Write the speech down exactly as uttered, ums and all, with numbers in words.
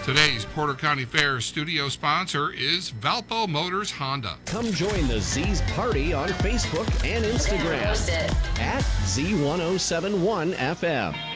Today's Porter County Fair studio sponsor is Valpo Motors Honda. Come join the Z's party on Facebook and Instagram at Z ten seventy-one F M.